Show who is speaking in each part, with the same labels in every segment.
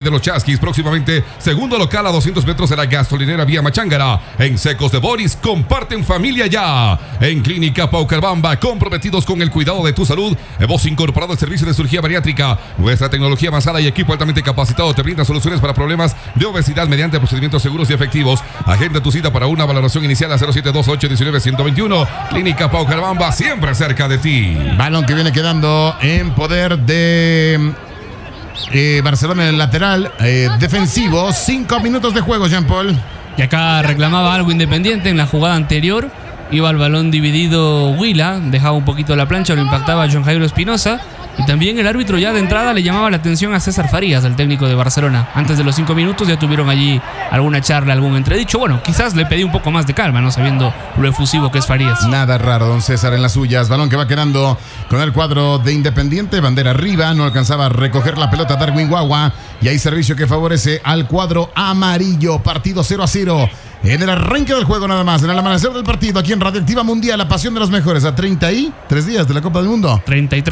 Speaker 1: de los Chasquis. Próximamente, segundo local a 200 metros de la gasolinera Vía Machángara. En Secos de Boris, comparten familia ya. En Clínica Paucarbamba, comprometidos con el cuidado de tu salud. Hemos incorporado el servicio de cirugía bariátrica. Nuestra tecnología avanzada y equipo altamente capacitado te brinda soluciones para problemas de obesidad mediante procedimientos seguros y efectivos. Agenda tu cita para una valoración inicial a 0728-19-121. Clínica Paucarbamba, siempre cerca de ti.
Speaker 2: Balón que viene quedando en poder de Barcelona en el lateral defensivo. 5 minutos de juego, Jean-Paul.
Speaker 3: Y acá reclamaba algo Independiente en la jugada anterior. Iba al balón dividido Huila, dejaba un poquito la plancha, lo impactaba John Jairo Espinosa. Y también el árbitro ya de entrada le llamaba la atención a César Farías, el técnico de Barcelona. Antes de los 5 minutos ya tuvieron allí alguna charla, algún entredicho. Bueno, quizás le pedí un poco más de calma, ¿no? Sabiendo lo efusivo que es Farías.
Speaker 2: Nada raro, don César en las suyas. Balón que va quedando con el cuadro de Independiente. Bandera arriba, no alcanzaba a recoger la pelota Darwin Guagua. Y hay servicio que favorece al cuadro amarillo. Partido 0-0. En el arranque del juego nada más, en el amanecer del partido, aquí en Radioactiva Mundial, la pasión de los mejores, a 33 días de la Copa del Mundo.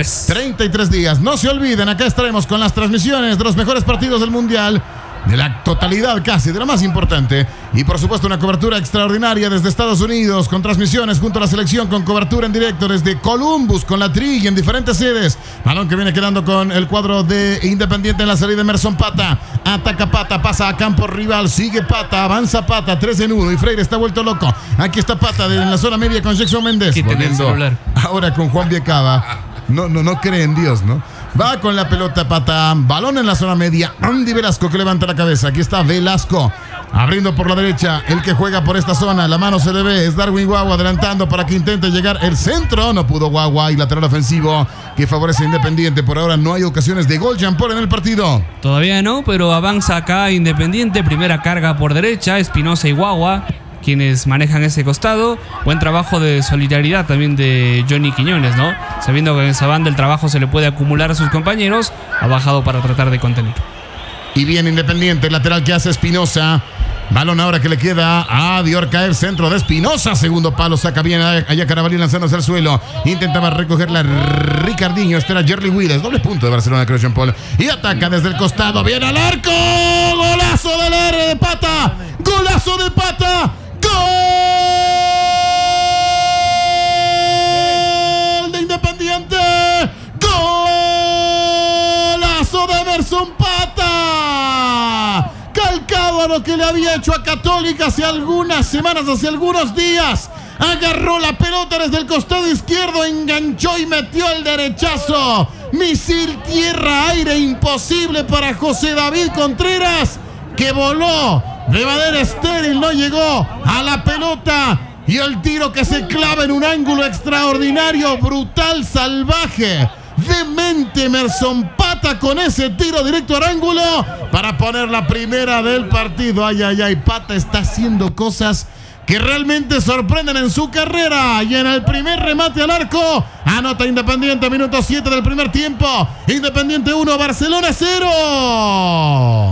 Speaker 2: 33 días. No se olviden, acá estaremos con las transmisiones de los mejores partidos del Mundial, de la totalidad casi, de lo más importante. Y por supuesto una cobertura extraordinaria desde Estados Unidos, con transmisiones junto a la selección, con cobertura en directo desde Columbus, con la Trilla en diferentes sedes. Balón que viene quedando con el cuadro de Independiente en la salida de Emerson Pata. Ataca Pata, pasa a campo rival, sigue Pata, avanza Pata, 3 en 1 y Freire está vuelto loco. Aquí está Pata en la zona media con Jackson Méndez. Ahora con Juan Viecava. No cree en Dios, ¿no? Va con la pelota Pata, balón en la zona media, Andy Velasco que levanta la cabeza, aquí está Velasco, abriendo por la derecha, el que juega por esta zona, la mano se le ve, es Darwin Guagua adelantando para que intente llegar el centro, no pudo Guagua y lateral ofensivo que favorece a Independiente. Por ahora no hay ocasiones de gol, Jean-Paul, en el partido.
Speaker 3: Todavía no, pero avanza acá Independiente, primera carga por derecha, Espinosa y Guagua, quienes manejan ese costado. Buen trabajo de solidaridad también de Johnny Quiñones, ¿no? Sabiendo que en esa banda el trabajo se le puede acumular a sus compañeros, ha bajado para tratar de contener.
Speaker 2: Y bien Independiente, el lateral que hace Espinosa. Balón ahora que le queda a Dior caer, centro de Espinosa, segundo palo, saca bien allá Carabalí lanzándose al suelo, intentaba recogerla Ricardinho, este era Jerry Willis, doble punto de Barcelona, creo, Jean Paul, y ataca desde el costado, viene al arco, golazo del R de Pata, golazo de Pata, gol de Independiente, golazo de Emerson Pata, calcado a lo que le había hecho a Católica hace algunas semanas, hace algunos días. Agarró la pelota desde el costado izquierdo, enganchó y metió el derechazo. Misil tierra-aire imposible para José David Contreras, que voló de manera estéril, no llegó a la pelota. Y el tiro que se clava en un ángulo extraordinario, brutal, salvaje, demente Emerson Pata con ese tiro directo al ángulo para poner la primera del partido. Ay, Pata está haciendo cosas que realmente sorprenden en su carrera. Y en el primer remate al arco, anota Independiente, minuto 7 del primer tiempo. Independiente 1, Barcelona 0.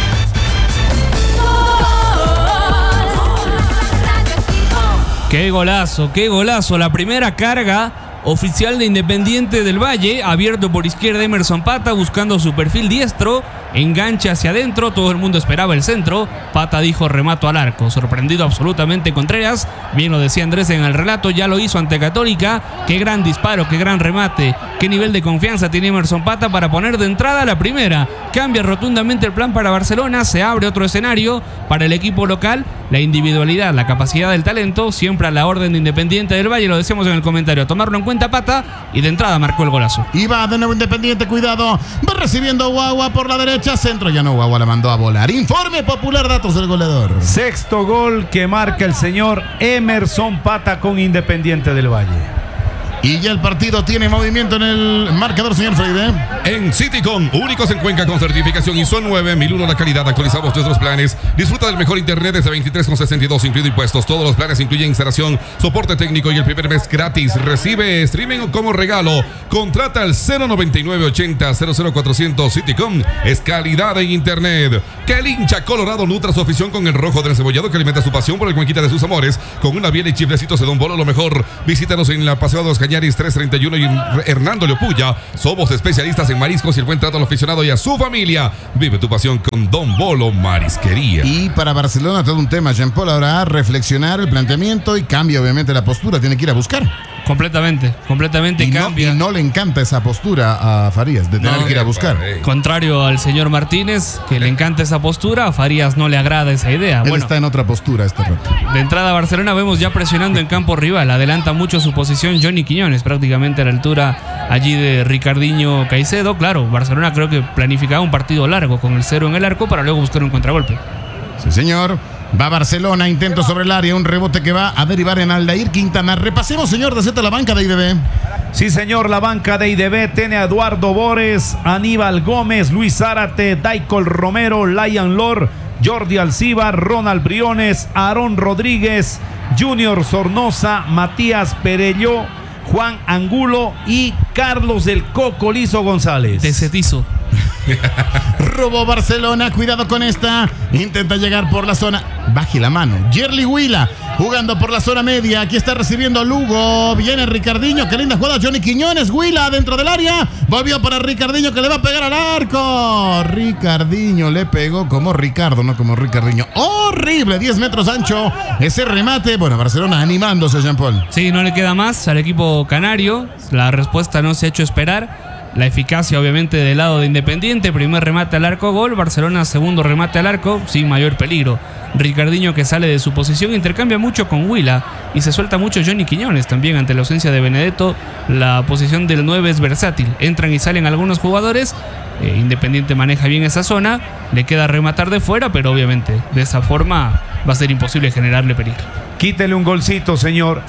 Speaker 3: Qué golazo, la primera carga oficial de Independiente del Valle, abierto por izquierda Emerson Pata, buscando su perfil diestro, enganche hacia adentro, todo el mundo esperaba el centro, Pata dijo remato al arco, sorprendido absolutamente Contreras, bien lo decía Andrés en el relato, ya lo hizo ante Católica, qué gran disparo, qué gran remate, qué nivel de confianza tiene Emerson Pata para poner de entrada la primera, cambia rotundamente el plan para Barcelona, se abre otro escenario para el equipo local, la individualidad, la capacidad del talento, siempre a la orden de Independiente del Valle, lo decíamos en el comentario, a tomarlo en cuenta Pata, y de entrada marcó el golazo.
Speaker 2: Y va de nuevo Independiente, cuidado, va recibiendo Guagua por la derecha, centro, ya no, Guagua la mandó a volar. Informe popular, datos del goleador.
Speaker 4: Sexto gol que marca el señor Emerson Pata con Independiente del Valle.
Speaker 2: Y ya el partido tiene movimiento en el marcador, señor Freire.
Speaker 1: En Citycom, únicos en Cuenca con certificación ISO 9001, la calidad. Actualizamos nuestros planes. Disfruta del mejor internet desde 23,62, incluido impuestos. Todos los planes incluyen instalación, soporte técnico y el primer mes gratis. Recibe streaming como regalo. Contrata al 099 80 00400. Citycom es calidad en internet. Que el hincha colorado nutra su afición con el rojo del cebollado que alimenta su pasión por el cuenquita de sus amores. Con una biela y chiflecitos de Don Bolo, lo mejor. Visítanos en la Paseo de los Cañaris 331 y Hernando Leopulla. Somos especialistas en mariscos y el buen trato al aficionado y a su familia. Vive tu pasión con Don Bolo Marisquería.
Speaker 2: Y para Barcelona todo un tema, Jean-Paul, ahora reflexionar el planteamiento y cambia obviamente la postura, tiene que ir a buscar.
Speaker 3: Completamente cambia.
Speaker 2: Y no le encanta esa postura a Farías de tener que ir a buscar.
Speaker 3: Contrario al señor Martínez, que le encanta esa postura, a Farías no le agrada esa idea.
Speaker 2: Él está en otra postura este rato.
Speaker 3: De entrada Barcelona vemos ya presionando en campo rival, adelanta mucho su posición Johnny Quiñones, prácticamente a la altura allí de Ricardinho Caicedo. Claro, Barcelona creo que planificaba un partido largo con el 0 en el arco para luego buscar un contragolpe.
Speaker 2: Sí, señor. Va Barcelona, intento sobre el área, un rebote que va a derivar en Aldair Quintana. Repasemos, señor de la banca de IDB.
Speaker 4: Sí, señor, la banca de IDB tiene a Eduardo Bores, Aníbal Gómez, Luis Zárate, Daicol Romero, Lion Lor, Jordi Alcibar, Ronald Briones, Aarón Rodríguez, Junior Sornosa, Matías Perelló, Juan Angulo y Carlos del Cocolizo González.
Speaker 3: De Cetizo.
Speaker 2: Robó Barcelona, cuidado con esta. Intenta llegar por la zona. Baje la mano. Yerli Huila jugando por la zona media. Aquí está recibiendo Lugo. Viene Ricardinho. Qué linda jugada. Johnny Quiñones. Huila dentro del área. Volvió para Ricardinho que le va a pegar al arco. Ricardinho le pegó como Ricardo, no como Ricardinho. Horrible. 10 metros ancho. Ese remate. Bueno, Barcelona animándose, Jean-Paul.
Speaker 3: Sí, no le queda más al equipo canario. La respuesta no se ha hecho esperar. La eficacia obviamente del lado de Independiente. Primer remate al arco, gol. Barcelona, segundo remate al arco, sin mayor peligro. Ricardinho, que sale de su posición, intercambia mucho con Huila y se suelta mucho Johnny Quiñones también ante la ausencia de Benedetto. La posición del 9 es versátil, entran y salen algunos jugadores. Independiente maneja bien esa zona, le queda rematar de fuera, pero obviamente de esa forma va a ser imposible generarle peligro.
Speaker 4: Quítele un golcito, señor.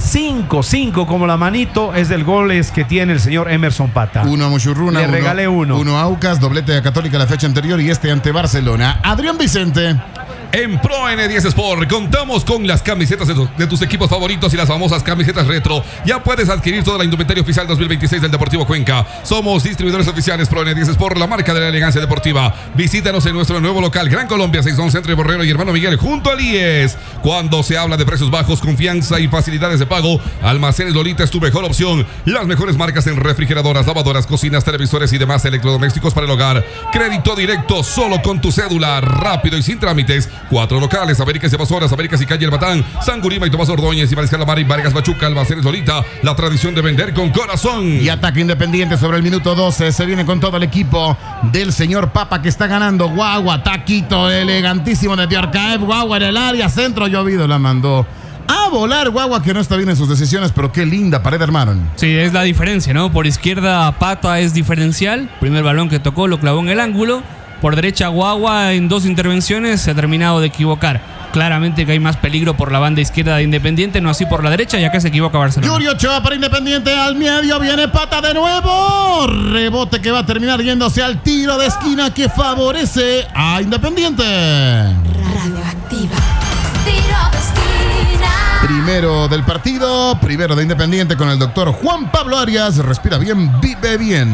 Speaker 4: 5-5 como la manito es del goles que tiene el señor Emerson Pata.
Speaker 2: Uno a Muchurruna.
Speaker 4: Le regalé uno.
Speaker 2: Uno a Aucas, doblete de Católica la fecha anterior y este ante Barcelona. Adrián Vicente.
Speaker 1: En Pro N10 Sport contamos con las camisetas de tus equipos favoritos y las famosas camisetas retro. Ya puedes adquirir toda la indumentaria oficial 2026 del Deportivo Cuenca. Somos distribuidores oficiales Pro N10 Sport, la marca de la elegancia deportiva. Visítanos en nuestro nuevo local Gran Colombia, 6 Centro y Borrero y Hermano Miguel junto al IES. Cuando se habla de precios bajos, confianza y facilidades de pago, Almacenes Lolita es tu mejor opción. Las mejores marcas en refrigeradoras, lavadoras, cocinas, televisores y demás electrodomésticos para el hogar. Crédito directo solo con tu cédula, rápido y sin trámites. 4 locales: Américas y Pasoras, Américas y Calle El Batán, San Gurima y Tomás Ordóñez y Mariscal La Mar y Vargas Machuca. Almacenes Lolita, la tradición de vender con corazón.
Speaker 2: Y ataque Independiente sobre el minuto 12. Se viene con todo el equipo del señor Papa que está ganando. Guagua, taquito elegantísimo de Diorcaev. Guagua en el área, centro llovido, la mandó a volar. Guagua que no está bien en sus decisiones, pero qué linda pared armaron.
Speaker 3: Sí, es la diferencia, ¿no? Por izquierda Pata es diferencial. Primer balón que tocó lo clavó en el ángulo. Por derecha Guagua en 2 intervenciones se ha terminado de equivocar. Claramente que hay más peligro por la banda izquierda de Independiente, no así por la derecha, y acá se equivoca Barcelona.
Speaker 2: Yuri Ochoa para Independiente, al medio viene Pata de nuevo. Rebote que va a terminar yéndose al tiro de esquina que favorece a Independiente.
Speaker 5: Radioactiva. Tiro de esquina.
Speaker 2: Primero del partido, primero de Independiente con el doctor Juan Pablo Arias. Respira bien, vive bien.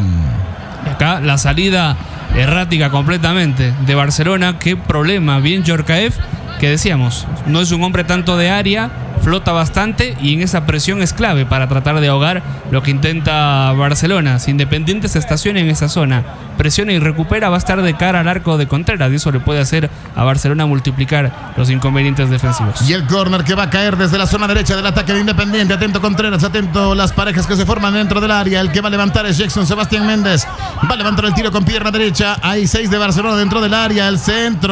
Speaker 3: Y acá la salida errática completamente de Barcelona. Qué problema. Bien Djorkaeff, que decíamos, no es un hombre tanto de área, flota bastante y en esa presión es clave para tratar de ahogar lo que intenta Barcelona. Si Independiente se estaciona en esa zona, presiona y recupera, va a estar de cara al arco de Contreras y eso le puede hacer a Barcelona multiplicar los inconvenientes defensivos.
Speaker 2: Y el córner que va a caer desde la zona derecha del ataque de Independiente. Atento Contreras, atento las parejas que se forman dentro del área. El que va a levantar es Jackson Sebastián Méndez. Va a levantar el tiro con pierna derecha. Hay 6 de Barcelona dentro del área. El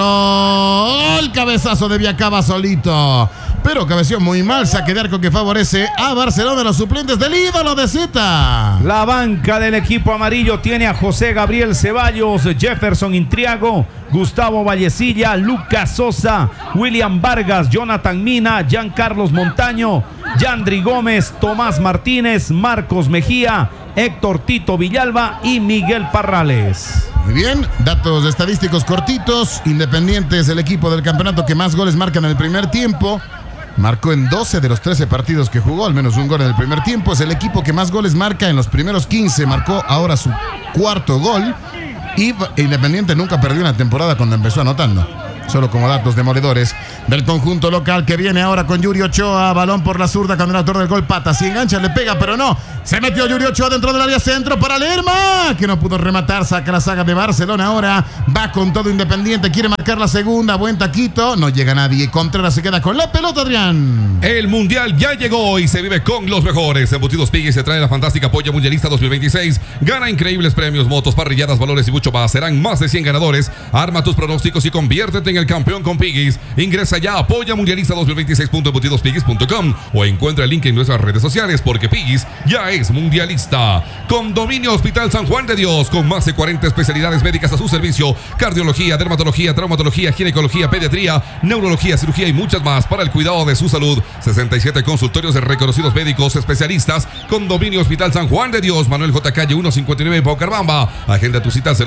Speaker 2: centro. El cabezazo de Viacaba solito. Pero cabeció muy mal. Saque de arco que favorece a Barcelona. Los suplentes del ídolo de Z.
Speaker 4: La banca del equipo amarillo tiene a José Gabriel Ceballos, Jefferson Intriago, Gustavo Vallecilla, Lucas Sosa, William Vargas, Jonathan Mina, Giancarlos Montaño, Yandri Gómez, Tomás Martínez, Marcos Mejía, Héctor Tito Villalba y Miguel Parrales.
Speaker 2: Muy bien, datos estadísticos cortitos. Independiente es el equipo del campeonato que más goles marca en el primer tiempo. Marcó en 12 de los 13 partidos que jugó, al menos un gol en el primer tiempo. Es el equipo que más goles marca en los primeros 15. Marcó ahora su 4º gol. Y Independiente nunca perdió una temporada cuando empezó anotando. Solo como datos demoledores del conjunto local, que viene ahora con Yuri Ochoa. Balón por la zurda con el autor del gol, Pata. Si engancha, le pega, pero no. Se metió Yuri Ochoa dentro del área centro para Lerma, que no pudo rematar. Saca la saga de Barcelona ahora. Va con todo Independiente. Quiere marcar la segunda. Buen taquito. No llega nadie. Contreras se queda con la pelota, Adrián.
Speaker 1: El Mundial ya llegó y se vive con los mejores. Embutidos Piggy se trae la fantástica Polla Mundialista 2026. Gana increíbles premios, motos, parrilladas, valores y mucho más. Serán más de 100 ganadores. Arma tus pronósticos y conviértete en el campeón con Piggy's. Ingresa ya a Polla Mundialista 2026.embutidospiggy's.com o encuentra el link en nuestras redes sociales, porque Piggy's ya es mundialista. Condominio Hospital San Juan de Dios, con más de 40 especialidades médicas a su servicio: cardiología, dermatología, traumatología, ginecología, pediatría, neurología, cirugía y muchas más para el cuidado de su salud. 67 consultorios de reconocidos médicos especialistas. Condominio Hospital San Juan de Dios, Manuel J. Calle 159 en Paucarbamba. Agenda tu cita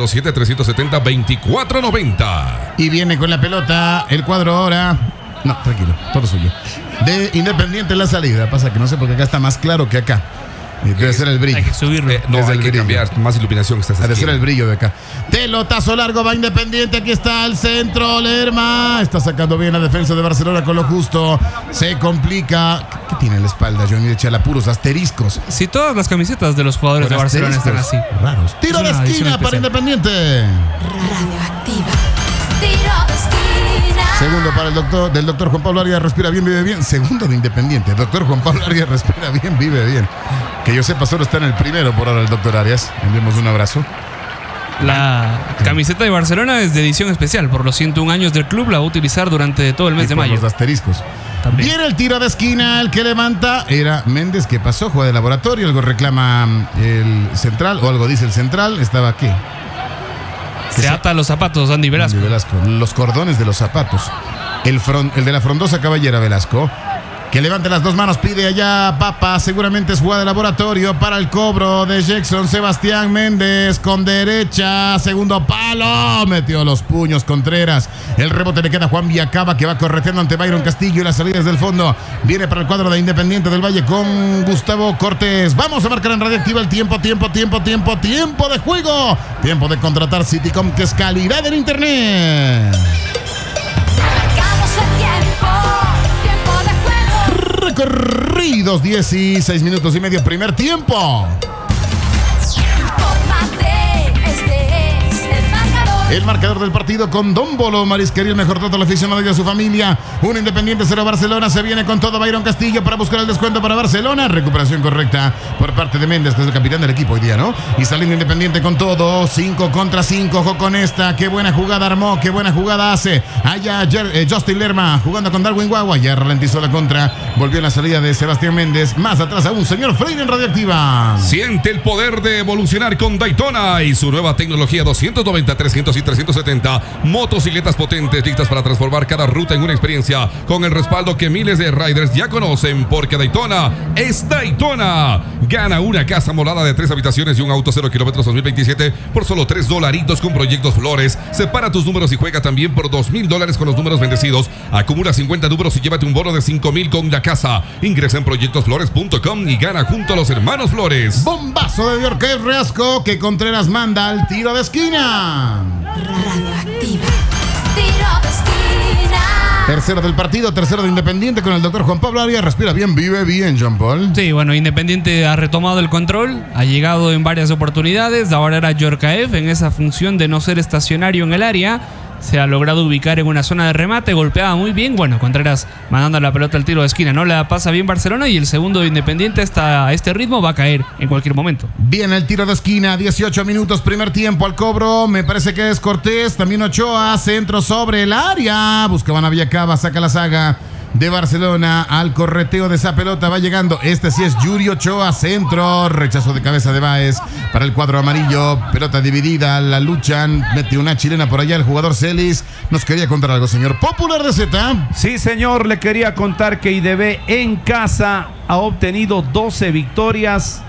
Speaker 1: 07-370-2490.
Speaker 2: Y viene con la pelota el cuadro ahora. No, tranquilo, todo suyo. De Independiente en la salida. Pasa que no sé, porque acá está más claro que acá. Debe ser el brillo.
Speaker 3: Hay que subirlo.
Speaker 1: No,
Speaker 2: Desde
Speaker 1: hay
Speaker 2: el
Speaker 1: que
Speaker 2: brillo.
Speaker 1: cambiar, más iluminación.
Speaker 2: Ha de ser el brillo de acá. Pelotazo largo, va Independiente. Aquí está el centro, Lerma. Está sacando bien la defensa de Barcelona con lo justo. Se complica. ¿Qué tiene en la espalda, Johnny de Chala? Puros asteriscos.
Speaker 3: Si todas las camisetas de los jugadores de Barcelona están así.
Speaker 2: Raros. Tiro
Speaker 3: Es
Speaker 2: de
Speaker 3: una edición
Speaker 2: esquina para
Speaker 3: especial.
Speaker 2: Independiente.
Speaker 5: Radioactiva. Tiro de esquina.
Speaker 2: Segundo para el doctor, del doctor Juan Pablo Arias, respira bien, vive bien. Segundo de Independiente. Doctor Juan Pablo Arias, respira bien, vive bien. Que yo sepa, solo está en el primero por ahora el doctor Arias. Enviamos un abrazo.
Speaker 3: La camiseta de Barcelona es de edición especial. Por los 101 años del club la va a utilizar durante todo el mes
Speaker 2: Y
Speaker 3: de
Speaker 2: por
Speaker 3: mayo.
Speaker 2: los asteriscos.
Speaker 3: También.
Speaker 2: Viene el tiro de esquina, el que levanta era Méndez, que pasó, juega de laboratorio, algo reclama el central, o algo dice el central, estaba aquí.
Speaker 3: Se ata los zapatos, Andy Velasco.
Speaker 2: Andy Velasco, los cordones de los zapatos. El de la frondosa cabellera, Velasco, que levante las dos manos, pide allá Papa, seguramente es jugada de laboratorio para el cobro de Jackson Sebastián Méndez con derecha, segundo palo, metió los puños Contreras, el rebote le queda a Juan Villacaba, que va correteando ante Byron Castillo, y la salida desde el fondo viene para el cuadro de Independiente del Valle con Gustavo Cortés. Vamos a marcar en Radioactiva el tiempo de juego, tiempo de contratar Citycom, que es calidad en internet.
Speaker 5: Marcamos el tiempo. Tiempo de juego.
Speaker 2: Recorridos 16 minutos y medio, primer tiempo.
Speaker 5: Infórmate. Este es el marcador.
Speaker 2: El marcador del partido con Don Bolo Marisquería, el mejor trato al aficionado y a su familia. Un Independiente 0 Barcelona. Se viene con todo Byron Castillo para buscar el descuento para Barcelona. Recuperación correcta por parte de Méndez, que es el capitán del equipo hoy día, ¿no? Y saliendo Independiente con todo. 5 contra 5. Ojo con esta. Qué buena jugada armó. Qué buena jugada hace. Allá Justin Lerma jugando con Darwin Guagua. Ya ralentizó la contra. Volvió en la salida de Sebastián Méndez. Más atrás aún, señor Freire en Radioactiva.
Speaker 1: Siente el poder de evolucionar con Daytona y su nueva tecnología 290, 300 y 370. Motocicletas potentes listas para transformar cada ruta en una experiencia, con el respaldo que miles de riders ya conocen, porque Daytona es Daytona. Gana una casa molada de 3 habitaciones y un auto 0 kilómetros 2027 por solo $3 con Proyectos Flores. Separa tus números y juega también por $2,000 con los números bendecidos. Acumula 50 números y llévate un bono de $5,000 con la casa. Ingresa en proyectosflores.com y gana junto a los hermanos Flores.
Speaker 2: Bombazo de Diorquez Reasco, que Contreras manda al tiro de esquina.
Speaker 5: Radioactiva. Tiro de esquina.
Speaker 2: Tercero del partido, tercero de Independiente con el doctor Juan Pablo Arias. Respira bien, vive bien, Jean Paul.
Speaker 3: Sí, bueno, Independiente ha retomado el control, ha llegado en varias oportunidades. Ahora era Yorkaev en esa función de no ser estacionario en el área. Se ha logrado ubicar en una zona de remate, golpeaba muy bien. Bueno, Contreras mandando la pelota al tiro de esquina. No la pasa bien Barcelona, y el segundo de Independiente a este ritmo va a caer en cualquier momento.
Speaker 2: Viene el tiro de esquina, 18 minutos, primer tiempo al cobro. Me parece que es Cortés, también Ochoa, centro sobre el área. Buscaban a Villacaba, saca la saga de Barcelona al correteo de esa pelota. Va llegando, este sí es Yuri Ochoa, centro, rechazo de cabeza de Báez para el cuadro amarillo. Pelota dividida, la luchan, mete una chilena por allá el jugador Celis. Nos quería contar algo, señor Popular de Z.
Speaker 4: Sí, señor, le quería contar que IDB en casa ha obtenido 12 victorias,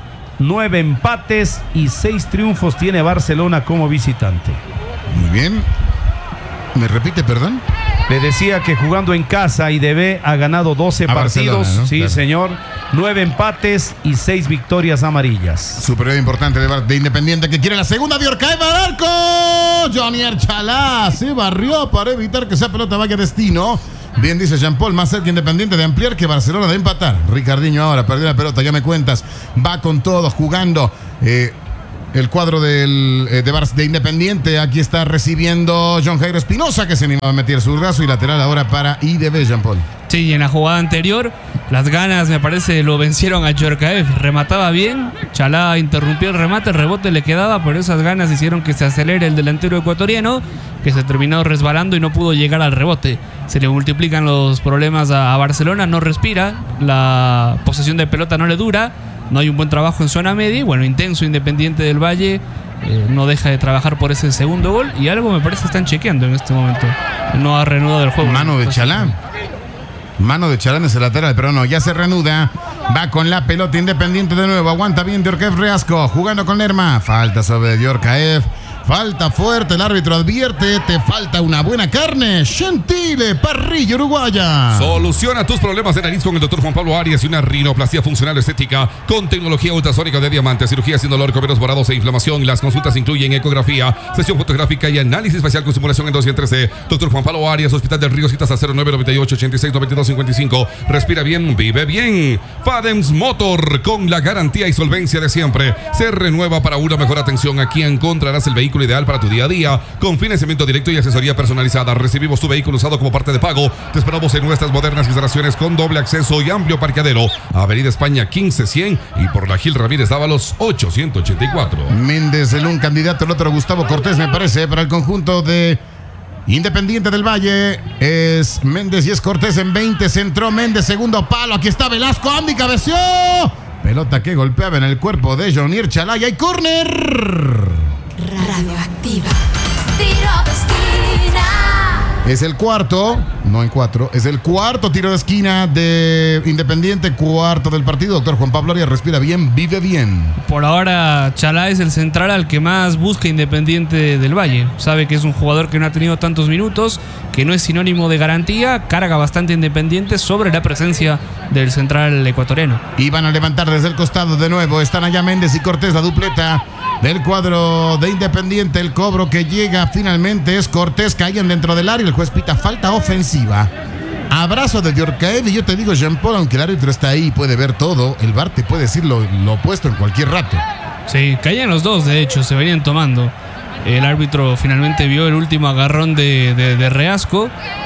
Speaker 4: 9 empates y 6 triunfos tiene Barcelona como visitante.
Speaker 2: Muy bien. ¿Me repite, perdón?
Speaker 4: Le decía que jugando en casa IDB ha ganado 12
Speaker 2: A
Speaker 4: partidos.
Speaker 2: Barcelona, ¿no?
Speaker 4: Sí,
Speaker 2: Claro.
Speaker 4: señor. 9 empates y 6 victorias amarillas.
Speaker 2: Superioridad importante de Independiente que quiere la segunda de Orcae para el arco. Johnny Archalá se barrió para evitar que esa pelota vaya a destino. Bien dice Jean-Paul, más cerca Independiente de ampliar que Barcelona de empatar. Ricardinho ahora perdió la pelota, ya me cuentas. Va con todo, jugando. El cuadro de Independiente. Aquí está recibiendo John Jairo Espinosa, que se animaba a meter su brazo, y lateral ahora para IDB, Jean-Paul.
Speaker 3: Sí, y en la jugada anterior, las ganas, me parece, lo vencieron a Djorkaeff. Remataba bien, Chalá interrumpió el remate, el rebote le quedaba, pero esas ganas hicieron que se acelere el delantero ecuatoriano, que se terminó resbalando y no pudo llegar al rebote. Se le multiplican los problemas a Barcelona, no respira, la posesión de pelota no le dura, no hay un buen trabajo en zona media, y bueno, intenso Independiente del Valle. No deja de trabajar por ese segundo gol, y algo me parece están chequeando en este momento. No ha reanudado el juego.
Speaker 2: Mano de Chalá. Mano de Chalá en ese lateral, pero no, ya se reanuda. Va con la pelota Independiente de nuevo. Aguanta bien Djorkaeff Reasco, jugando con Lerma. Falta sobre Djorkaeff. Falta fuerte, el árbitro advierte, te falta una buena carne. Gentile, parrilla uruguaya.
Speaker 1: Soluciona tus problemas de nariz con el Dr. Juan Pablo Arias y una rinoplastia funcional estética con tecnología ultrasónica de diamante, cirugía sin dolor, comeros borrados e inflamación. Las consultas incluyen ecografía, sesión fotográfica y análisis facial con simulación en 2 y en 3D. Dr. Juan Pablo Arias, Hospital del Río, citas al 0998 86 92 55. Respira bien, vive bien. Fadems Motor, con la garantía y solvencia de siempre, se renueva para una mejor atención. Aquí encontrarás el vehículo ideal para tu día a día, con financiamiento directo y asesoría personalizada. Recibimos tu vehículo usado como parte de pago. Te esperamos en nuestras modernas instalaciones con doble acceso y amplio parqueadero. Avenida España 15100 y por la Gil Ramírez Dávalos 884.
Speaker 2: Méndez, el un candidato, el otro Gustavo Cortés, me parece, para el conjunto de Independiente del Valle. Es Méndez y es Cortés en 20. Centró Méndez, segundo palo. Aquí está Velasco, Andy cabeció. Pelota que golpeaba en el cuerpo de Johnny Chalá y hay córner.
Speaker 5: Radioactiva. Tiro de esquina.
Speaker 2: Es el cuarto, no en 4, es el cuarto tiro de esquina de Independiente, cuarto del partido. Doctor Juan Pablo Arias, respira bien, vive bien.
Speaker 3: Por ahora, Chalá es el central al que más busca Independiente del Valle. Sabe que es un jugador que no ha tenido tantos minutos, que no es sinónimo de garantía, carga bastante Independiente sobre la presencia del central ecuatoriano.
Speaker 2: Y van a levantar desde el costado de nuevo. Están allá Méndez y Cortés, la dupleta del cuadro de Independiente. El cobro que llega finalmente es Cortés, caían dentro del área. El juez pita falta ofensiva. Abrazo de Djorkaeff, y yo te digo, Jean-Paul, aunque el árbitro está ahí y puede ver todo, el VAR te puede decir lo opuesto en cualquier rato.
Speaker 3: Sí, caían los dos, de hecho, se venían tomando. El árbitro finalmente vio el último agarrón de Reasco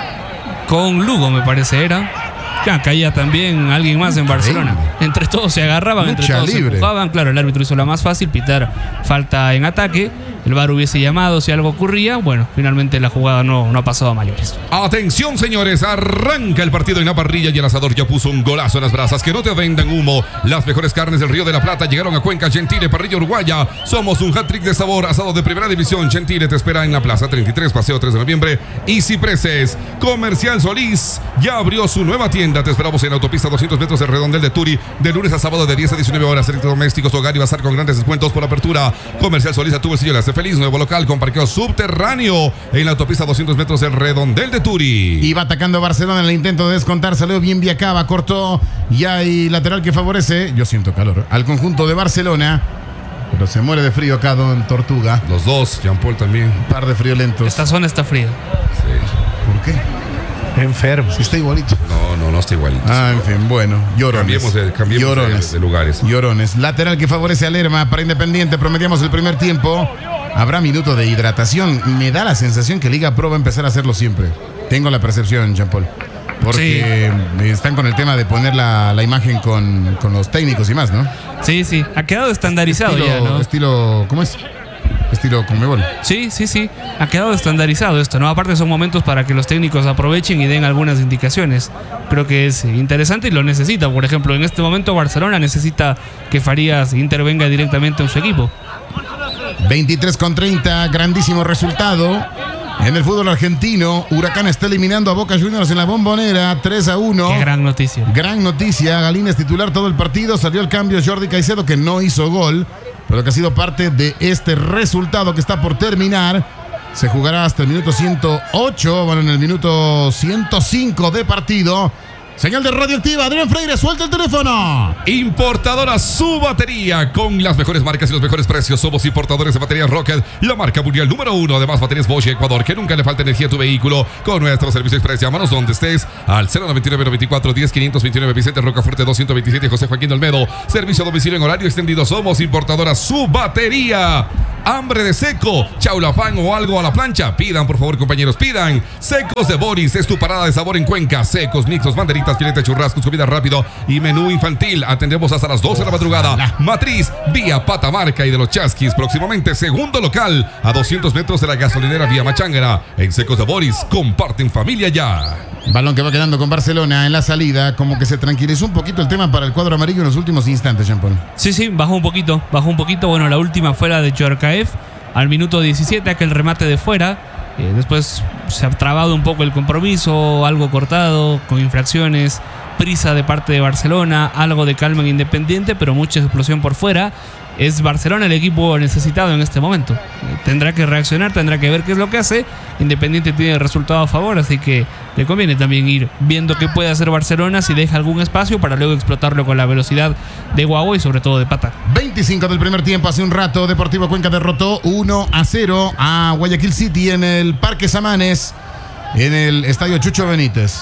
Speaker 3: con Lugo, me parece era. Caía también alguien más en Barcelona. Entre todos se agarraban, entre
Speaker 2: Lucha
Speaker 3: todos se
Speaker 2: libre.
Speaker 3: empujaban. Claro, el árbitro hizo la más fácil, pitar falta en ataque. El VAR hubiese llamado si algo ocurría. Bueno, finalmente la jugada no ha pasado a mayores.
Speaker 1: Atención, señores, arranca el partido en la parrilla y el asador ya puso un golazo en las brasas. Que no te vendan humo. Las mejores carnes del Río de la Plata llegaron a Cuenca. Gentile, parrilla uruguaya. Somos un hat-trick de sabor, asado de primera división. Gentile te espera en la Plaza 33, Paseo 3 de Noviembre y Cipreses. Comercial Solís ya abrió su nueva tienda. Te esperamos en la autopista 200 metros del Redondel de Turi, de lunes a sábado de 10 a 19 horas. Electrodomésticos, hogar y bazar con grandes descuentos por apertura. Comercial Solís, a tu bolsillo le hace feliz. Nuevo local con parqueo subterráneo en la autopista 200 metros del Redondel de Turi.
Speaker 2: Iba atacando Barcelona en el intento de descontar. Salió bien Viacaba, cortó. Y hay lateral que favorece, yo siento calor, al conjunto de Barcelona. Pero se muere de frío acá Don Tortuga.
Speaker 1: Los dos, Jean-Paul también.
Speaker 2: Un par de friolentos.
Speaker 3: Esta zona está fría.
Speaker 1: Sí.
Speaker 2: ¿Por qué?
Speaker 4: Enfermo.
Speaker 2: Si está igualito.
Speaker 1: No está igualito.
Speaker 2: Ah, en fin, bueno. Llorones.
Speaker 1: Cambiemos de lugares.
Speaker 2: Llorones. Lateral que favorece a Lerma para Independiente. Prometíamos el primer tiempo. Habrá minuto de hidratación. Me da la sensación que Liga Pro va a empezar a hacerlo siempre. Tengo la percepción, Jean-Paul. Porque están con el tema de poner la imagen con los técnicos y más, ¿no?
Speaker 3: Sí. Ha quedado estandarizado
Speaker 2: estilo,
Speaker 3: ya, ¿no?
Speaker 2: Estilo, ¿cómo es? Estilo Conmebol.
Speaker 3: Sí. Ha quedado estandarizado esto, ¿no? Aparte son momentos para que los técnicos aprovechen y den algunas indicaciones. Creo que es interesante y lo necesita. Por ejemplo, en este momento Barcelona necesita que Farías intervenga directamente en su equipo.
Speaker 2: 23-30, grandísimo resultado. En el fútbol argentino, Huracán está eliminando a Boca Juniors en la Bombonera, 3-1.
Speaker 3: Qué gran noticia.
Speaker 2: Gran noticia, Galín es titular todo el partido. Salió el cambio Jordi Caicedo, que no hizo gol, pero que ha sido parte de este resultado que está por terminar. Se jugará hasta el minuto 108, bueno, en el minuto 105 de partido. Señal de Radioactiva, Adrián Freire, suelta el teléfono.
Speaker 1: Importadora Su Batería, con las mejores marcas y los mejores precios. Somos importadores de baterías Rocket, la marca mundial número 1. Además, baterías Bosch Ecuador, que nunca le falta energía a tu vehículo. Con nuestro servicio express, llámanos donde estés al 099-94-10-529, Vicente Rocafuerte 227, José Joaquín Olmedo. Servicio a domicilio en horario extendido. Somos importadora Su Batería. Hambre de seco, chaulafán o algo a la plancha. Pidan, por favor, compañeros, pidan. Secos de Boris, es tu parada de sabor en Cuenca. Secos, mixtos, banderitas, filete, churrascos, comida rápido y menú infantil. Atendemos hasta las 12 de la madrugada. Matriz, vía Patamarca y de los Chasquis. Próximamente, segundo local a 200 metros de la gasolinera vía Machángara. En Secos de Boris, comparten familia ya.
Speaker 2: Balón que va quedando con Barcelona en la salida. Como que se tranquilizó un poquito el tema para el cuadro amarillo en los últimos instantes, Jean-Paul.
Speaker 3: Sí, bajó un poquito. Bueno, la última fue la de Chorkaev al minuto 17, aquel remate de fuera. Después se ha trabado un poco el compromiso, algo cortado, con infracciones, prisa de parte de Barcelona, algo de calma en Independiente, pero mucha explosión por fuera. Es Barcelona el equipo necesitado en este momento. Tendrá que reaccionar, tendrá que ver qué es lo que hace. Independiente tiene el resultado a favor, así que le conviene también ir viendo qué puede hacer Barcelona, si deja algún espacio para luego explotarlo con la velocidad de Guagua y sobre todo de Pata.
Speaker 2: 25 del primer tiempo, hace un rato Deportivo Cuenca derrotó 1-0 a Guayaquil City en el Parque Samanes, en el estadio Chucho Benítez.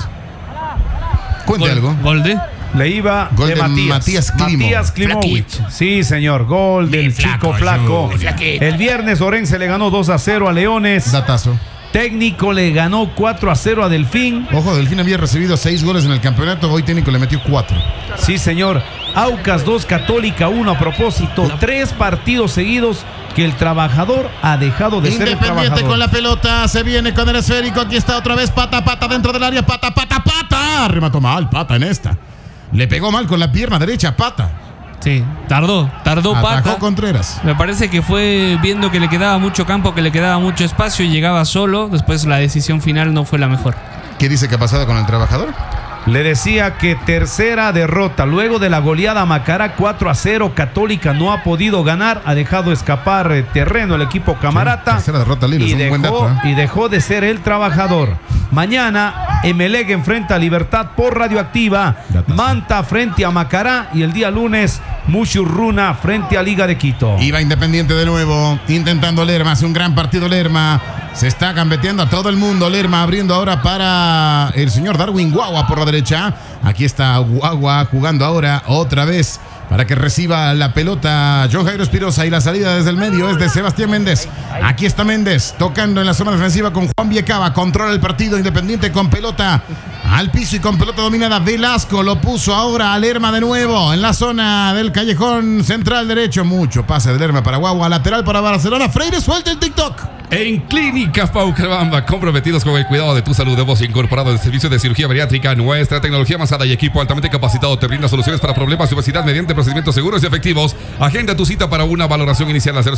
Speaker 2: Cuente algo.
Speaker 3: Gol de...
Speaker 4: Le iba
Speaker 2: Gol
Speaker 4: de
Speaker 2: de
Speaker 4: Matías Klimovic. Sí, señor. Gol del chico flaco. El viernes Orense le ganó 2-0 a Leones.
Speaker 2: Datazo.
Speaker 4: Técnico le ganó 4-0 a Delfín.
Speaker 2: Ojo, Delfín había recibido 6 goles en el campeonato. Hoy Técnico le metió 4.
Speaker 4: Sí, señor. Aucas 2, Católica 1 a propósito. 3 partidos seguidos que el trabajador ha dejado de ser el trabajador.
Speaker 2: Independiente con la pelota, se viene con el esférico. Aquí está otra vez Pata dentro del área. Pata. Remató mal Pata en esta. Le pegó mal con la pierna derecha, Pata.
Speaker 3: Sí, tardó
Speaker 2: Atajó
Speaker 3: Pata.
Speaker 2: Contreras.
Speaker 3: Me parece que fue viendo que le quedaba mucho campo, que le quedaba mucho espacio y llegaba solo. Después la decisión final no fue la mejor.
Speaker 2: ¿Qué dice que ha pasado con el trabajador?
Speaker 4: Le decía que tercera derrota. Luego de la goleada Macará 4-0, Católica no ha podido ganar. Ha dejado escapar terreno el equipo camarata.
Speaker 2: Sí, tercera derrota, Lilo, es un buen dato, ¿eh?
Speaker 4: Y dejó de ser el trabajador. Mañana Emelec enfrenta a Libertad por Radioactiva.
Speaker 2: Datazo.
Speaker 4: Manta frente a Macará. Y el día lunes Mushurruna frente a Liga de Quito.
Speaker 2: Iba Independiente de nuevo, intentando Lerma, hace un gran partido Lerma. Se está gambeteando a todo el mundo. Lerma abriendo ahora para el señor Darwin Guagua por la derecha. Aquí está Guagua jugando ahora otra vez para que reciba la pelota John Jairo Espirosa, y la salida desde el medio es de Sebastián Méndez. Aquí está Méndez tocando en la zona defensiva con Juan Viecava. Controla el partido Independiente con pelota al piso y con pelota dominada. Velasco lo puso ahora a Lerma de nuevo en la zona del callejón central derecho. Mucho pase de Lerma para Guagua, lateral para Barcelona. Freire suelta el TikTok.
Speaker 1: En Clínica Paucarabamba, comprometidos con el cuidado de tu salud, hemos incorporado el servicio de cirugía bariátrica. Nuestra tecnología avanzada y equipo altamente capacitado te brinda soluciones para problemas de obesidad mediante procedimientos seguros y efectivos. Agenda tu cita para una valoración inicial a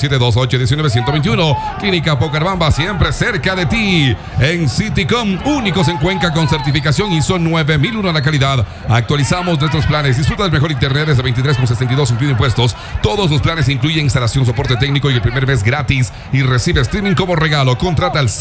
Speaker 1: 0728-19-121. Clínica Paucarabamba, siempre cerca de ti. En Citycom, únicos en Cuenca con certificación ISO 9001 a la calidad. Actualizamos nuestros planes. Disfruta del mejor internet desde 23,62 incluido impuestos. Todos los planes incluyen instalación, soporte técnico y el primer mes gratis. Y recibe streaming como regalo. Contrata al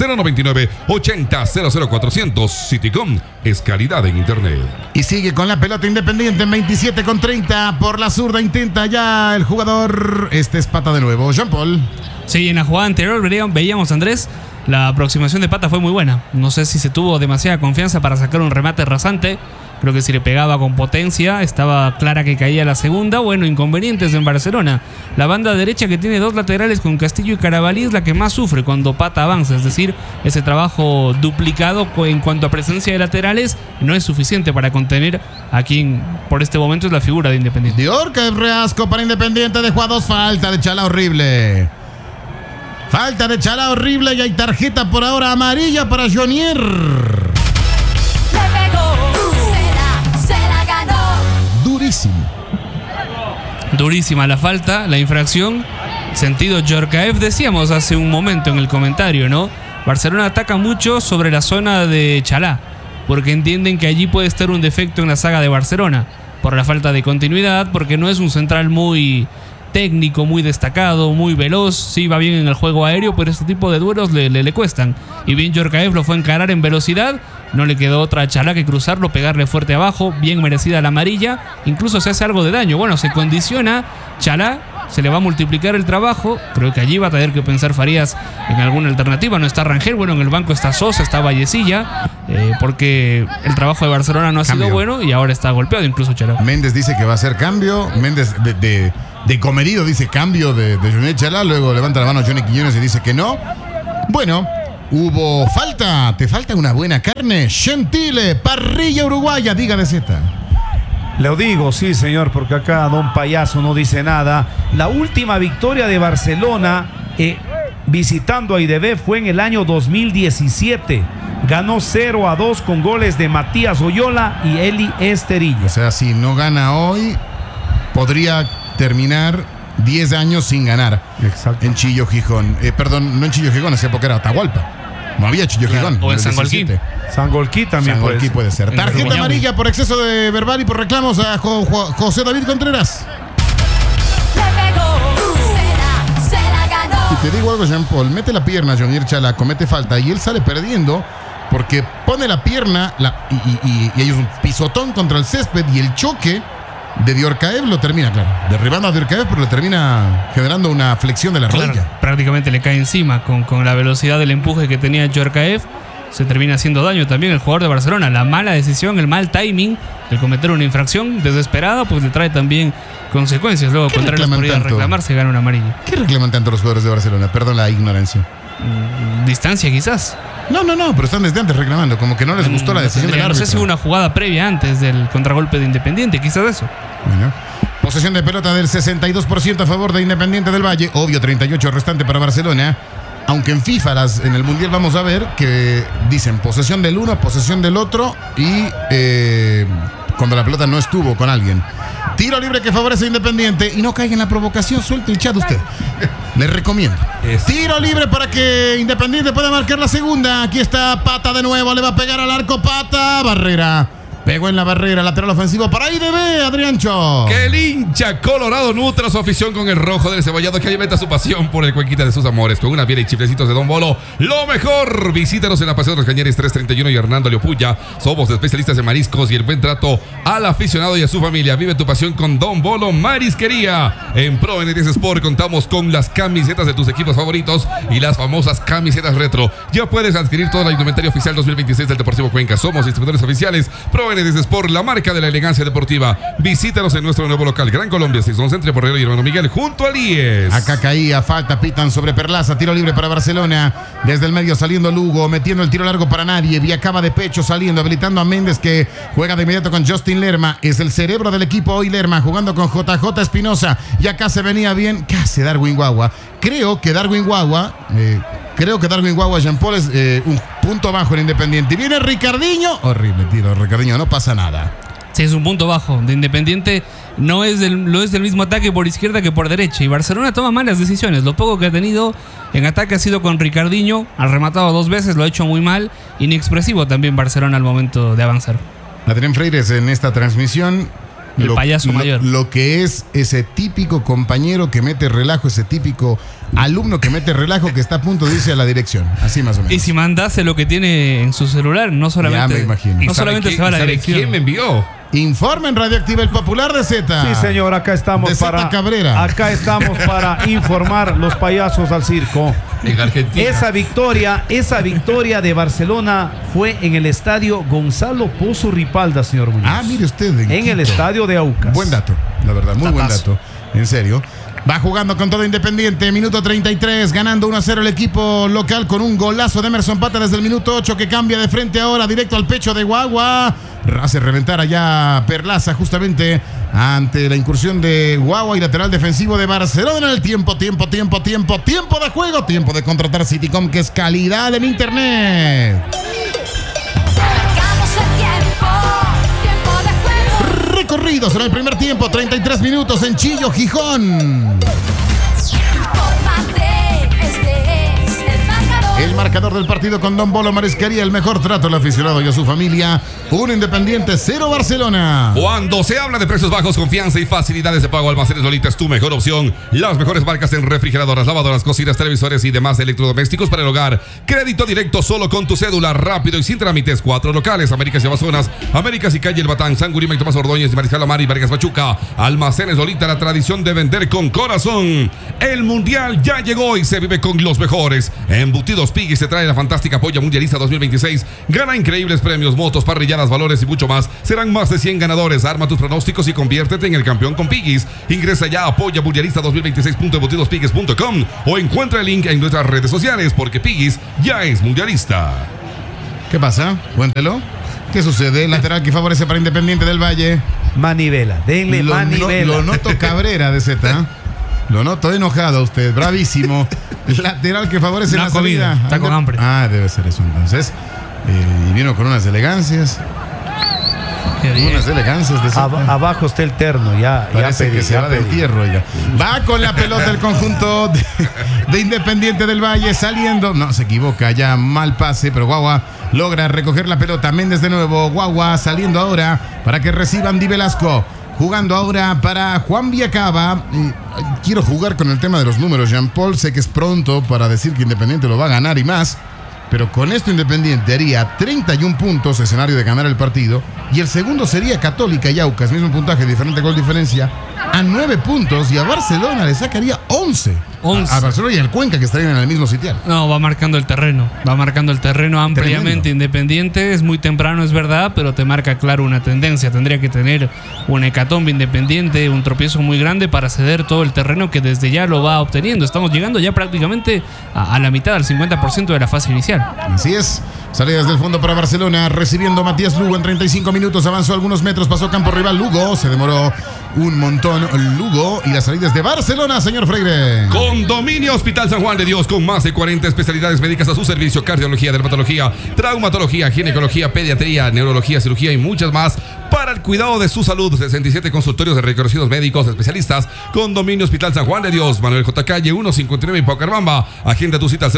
Speaker 1: 099-80-00400. Citycom es calidad en internet.
Speaker 2: Y sigue con la pelota Independiente en 27,30 por la zurda. Intenta ya el jugador. Este es Pata de nuevo. Jean-Paul.
Speaker 3: Sí, en la jugada anterior veíamos, Andrés, la aproximación de Pata fue muy buena. No sé si se tuvo demasiada confianza para sacar un remate rasante. Creo que si le pegaba con potencia, estaba clara que caía la segunda. Bueno, inconvenientes en Barcelona. La banda derecha, que tiene 2 laterales con Castillo y Carabalí, es la que más sufre cuando Pata avanza. Es decir, ese trabajo duplicado en cuanto a presencia de laterales no es suficiente para contener a quien por este momento es la figura de Independiente.
Speaker 2: Diorca es reasco para Independiente. Dejó a 2. Falta de Chalá horrible. Falta de Chalá horrible y hay tarjeta por ahora amarilla para Jonier.
Speaker 5: Le pegó, se la ganó.
Speaker 3: Durísima la falta, la infracción. Sentido Djorkaeff, decíamos hace un momento en el comentario, ¿no? Barcelona ataca mucho sobre la zona de Chalá, porque entienden que allí puede estar un defecto en la saga de Barcelona, por la falta de continuidad, porque no es un central muy técnico, muy destacado, muy veloz. Sí, va bien en el juego aéreo, pero este tipo de duelos le cuestan. Y bien, Djorkaeff lo fue a encarar en velocidad. No le quedó otra a Chalá que cruzarlo, pegarle fuerte abajo. Bien merecida la amarilla. Incluso se hace algo de daño. Bueno, se condiciona Chalá. Se le va a multiplicar el trabajo. Creo que allí va a tener que pensar Farías en alguna alternativa. No está Rangel. Bueno, en el banco está Sosa, está Vallecilla. Porque el trabajo de Barcelona no ha sido bueno y ahora está golpeado incluso Chalá.
Speaker 2: Méndez dice que va a hacer cambio. Méndez de comedido dice cambio de Johnny Chalá. Luego levanta la mano Johnny Quiñones y dice que no. Bueno, hubo falta. Te falta una buena carne. Gentile, parrilla uruguaya. Diga de Z.
Speaker 4: Lo digo, sí, señor, porque acá Don Payaso no dice nada. La última victoria de Barcelona visitando a IDB fue en el año 2017. Ganó 0-2 con goles de Matías Oyola y Eli Esterilla.
Speaker 2: O sea, si no gana hoy, podría terminar 10 años sin ganar.
Speaker 4: Exacto.
Speaker 2: En Chillo Gijón. Perdón, no en Chillo Gijón, esa época era Atahualpa. No había Chillo Gijón.
Speaker 3: O en Sangolquí.
Speaker 4: Sangolquí también
Speaker 2: puede ser. Tarjeta
Speaker 3: Rumiñahui.
Speaker 2: amarilla por exceso de verbal y por reclamos a José David Contreras.
Speaker 5: Le pegó, se la ganó.
Speaker 2: Y te digo algo, Jean Paul, mete la pierna, Johnny Chalá, comete falta y él sale perdiendo porque pone la pierna y hay un pisotón contra el césped y el choque de Djorkaeff lo termina, claro, derribando a Djorkaeff, pero le termina generando una flexión de la rodilla.
Speaker 3: Claro, prácticamente le cae encima con la velocidad del empuje que tenía Djorkaeff. Se termina haciendo daño también el jugador de Barcelona. La mala decisión, el mal timing, el cometer una infracción desesperada, pues le trae también consecuencias. Luego,
Speaker 2: ¿Qué
Speaker 3: Contreras
Speaker 2: reclaman
Speaker 3: podría
Speaker 2: tanto?
Speaker 3: reclamar, se gana una amarilla.
Speaker 2: ¿Qué reclaman tanto los jugadores de Barcelona? Perdón la ignorancia.
Speaker 3: Distancia quizás.
Speaker 2: No, pero están desde antes reclamando, como que no les gustó la decisión del
Speaker 3: No
Speaker 2: árbitro.
Speaker 3: sé si hubo una jugada previa antes del contragolpe de Independiente, quizás eso.
Speaker 2: Bueno, posesión de pelota del 62% a favor de Independiente del Valle, obvio 38% restante para Barcelona. Aunque en FIFA, en el Mundial vamos a ver que dicen posesión del uno, posesión del otro y cuando la pelota no estuvo con alguien. Tiro libre que favorece a Independiente y no caiga en la provocación, suelte el chat usted. Les recomiendo. Tiro libre para que Independiente pueda marcar la segunda. Aquí está Pata de nuevo, le va a pegar al arco Pata, barrera. Pegó en la barrera, lateral ofensivo para IDB, Adriancho.
Speaker 1: Que el hincha colorado nutra su afición con el rojo del cebollado, que alimenta su pasión por el cuenquita de sus amores. Con una piel y chiflecitos de Don Bolo, lo mejor. Visítanos en la Paseo de los Cañares 331 y Hernando Leopulla. Somos especialistas en mariscos y el buen trato al aficionado y a su familia. Vive tu pasión con Don Bolo Marisquería. En Pro NTS Sport contamos con las camisetas de tus equipos favoritos y las famosas camisetas retro. Ya puedes adquirir toda la indumentaria oficial 2026 del Deportivo Cuenca. Somos distribuidores oficiales Pro NTS Sport, la marca de la elegancia deportiva. Visítanos en nuestro nuevo local, Gran Colombia, 611 entre Porrero y Hermano Miguel, junto al IES.
Speaker 2: Acá caía, falta, pitan sobre Perlaza, tiro libre para Barcelona. Desde el medio saliendo Lugo, metiendo el tiro largo para nadie. Viacaba de pecho saliendo, habilitando a Méndez que juega de inmediato con Justin Lerma. Es el cerebro del equipo hoy Lerma, jugando con JJ Espinosa. Y acá se venía bien, casi Darwin Guagua. Creo que Darwin Guagua, Jean Paul, es un punto bajo en Independiente. Y viene Ricardinho. Horrible tiro, Ricardinho, no pasa nada.
Speaker 3: Sí, es un punto bajo de Independiente. No es del mismo ataque por izquierda que por derecha. Y Barcelona toma malas decisiones. Lo poco que ha tenido en ataque ha sido con Ricardinho. Ha rematado 2 veces, lo ha hecho muy mal. Inexpresivo también Barcelona al momento de avanzar.
Speaker 2: Adrián Freires en esta transmisión.
Speaker 3: El payaso mayor.
Speaker 2: Lo que es ese típico compañero que mete relajo, ese típico alumno que mete relajo que está a punto de irse a la dirección. Así más o menos.
Speaker 3: Y si mandase lo que tiene en su celular, no solamente,
Speaker 2: Ya me imagino.
Speaker 3: no solamente se va a la dirección.
Speaker 1: ¿Quién me envió?
Speaker 2: Informe en Radioactiva, el popular de Z.
Speaker 4: Sí, señor, acá estamos
Speaker 2: De Zeta Cabrera.
Speaker 4: Acá estamos para informar los payasos al circo.
Speaker 1: En Argentina.
Speaker 4: Esa victoria de Barcelona fue en el estadio Gonzalo Pozo Ripalda, señor Muñoz.
Speaker 2: Ah, mire usted.
Speaker 4: En el
Speaker 2: Quito.
Speaker 4: estadio de Aucas.
Speaker 2: Buen dato, la verdad, muy buen
Speaker 3: Datazo.
Speaker 2: dato. En serio. Va jugando con todo Independiente, minuto 33, ganando 1-0 el equipo local con un golazo de Emerson Pata desde el minuto 8 que cambia de frente ahora directo al pecho de Guagua. Hace reventar allá Perlaza justamente ante la incursión de Guagua y lateral defensivo de Barcelona. El tiempo de juego, tiempo de contratar Citycom, que es calidad en internet.
Speaker 5: Marcamos el tiempo de juego.
Speaker 2: Recorridos en el primer tiempo, 33 minutos en Chillo, Gijón.
Speaker 5: Infórmate, este es el marcador.
Speaker 2: El marcador del partido con Don Bolo Marisquería, el mejor trato al aficionado y a su familia. 1 Independiente, 0 Barcelona.
Speaker 1: Cuando se habla de precios bajos, confianza y facilidades de pago, Almacenes Lolita es tu mejor opción. Las mejores marcas en refrigeradoras, lavadoras, cocinas, televisores y demás electrodomésticos para el hogar. Crédito directo solo con tu cédula, rápido y sin trámites. 4 locales: Américas y Amazonas, Américas y Calle El Batán, San Gurima y Tomás Ordóñez, Mariscal Amar y Vargas Pachuca. Almacenes Lolita, la tradición de vender con corazón. El Mundial ya llegó y se vive con los mejores. Embutidos Piggy se trae la fantástica Polla Mundialista 2026. Gana increíbles premios, motos, parrilladas, valores y mucho más. Serán más de 100 ganadores. Arma tus pronósticos y conviértete en el campeón con Piggy's. Ingresa ya a Polla Mundialista 2026.embutidospiggy's.com o encuentra el link en nuestras redes sociales, porque Piggy's ya es mundialista.
Speaker 2: ¿Qué pasa? Cuéntelo. ¿Qué sucede? Lateral que favorece para Independiente del Valle.
Speaker 4: Manivela, denle manivela.
Speaker 2: Lo noto Cabrera de Z. Lo noto enojado usted, bravísimo. Lateral que favorece
Speaker 3: Una
Speaker 2: la
Speaker 3: comida,
Speaker 2: salida.
Speaker 3: está con hambre.
Speaker 2: Ah, debe ser eso entonces. Y vino con unas elegancias.
Speaker 3: Qué bien.
Speaker 2: Unas elegancias de Z.
Speaker 4: Abajo está el terno, ya
Speaker 2: Parece
Speaker 4: pedí,
Speaker 2: que se
Speaker 4: ya
Speaker 2: va del
Speaker 4: pedí.
Speaker 2: tierro ya. Va con la pelota el conjunto de Independiente del Valle, saliendo. No, se equivoca, ya mal pase, pero Guagua logra recoger la pelota. Méndez de nuevo, Guagua saliendo ahora para que reciban Di Velasco. Jugando ahora para Juan Villacaba. Quiero jugar con el tema de los números, Jean-Paul. Sé que es pronto para decir que Independiente lo va a ganar y más. Pero con esto Independiente haría 31 puntos, escenario de ganar el partido. Y el segundo sería Católica y Aucas, mismo puntaje, diferente gol diferencia, a 9 puntos. Y a Barcelona le sacaría 11.
Speaker 3: 11.
Speaker 2: A Barcelona y al Cuenca, que estarían en el mismo sitial.
Speaker 3: No, va marcando el terreno. Va marcando el terreno ampliamente.
Speaker 2: Tremendo.
Speaker 3: Independiente. Es muy temprano, es verdad, pero te marca claro una tendencia. Tendría que tener un hecatombe Independiente, un tropiezo muy grande para ceder todo el terreno que desde ya lo va obteniendo. Estamos llegando ya prácticamente a la mitad, al 50% de la fase inicial.
Speaker 2: Así es. Salidas del fondo para Barcelona, recibiendo Matías Lugo en 35 minutos. Avanzó algunos metros, pasó campo rival. Lugo se demoró un montón. Lugo y las salidas de Barcelona, señor Freire.
Speaker 1: Condominio Hospital San Juan de Dios, con más de 40 especialidades médicas a su servicio: cardiología, dermatología, traumatología, ginecología, pediatría, neurología, cirugía y muchas más para el cuidado de su salud. 67 consultorios de reconocidos médicos especialistas. Condominio Hospital San Juan de Dios, Manuel J. Calle 159 en Paucarbamba. Agenda tu cita al